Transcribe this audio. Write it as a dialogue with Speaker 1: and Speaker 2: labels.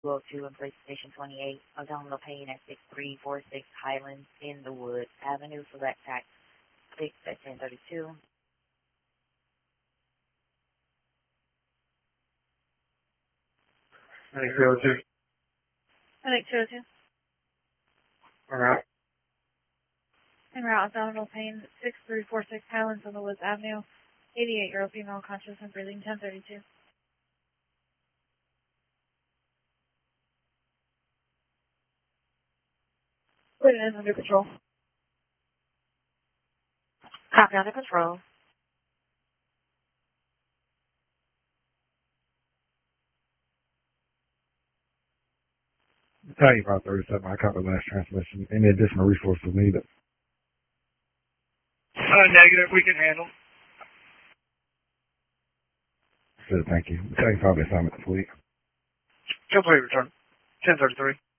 Speaker 1: Go to and place station 28, abdominal pain at 6346 Highlands in the Woods Avenue, select tax 6 at 1032.
Speaker 2: I think 202.
Speaker 3: I think 202.
Speaker 2: Alright.
Speaker 3: En route, abdominal pain, 6346 Highlands in the Woods Avenue, 88-year-old female, conscious and breathing, 1032. Put it in under control.
Speaker 1: Copy, under control.
Speaker 2: Tell you about 37. I caught the last transmission. Any additional resources needed?
Speaker 4: Negative. We can handle.
Speaker 2: Said thank you. Tell you about the assignment this week.
Speaker 4: Complete return. 1033.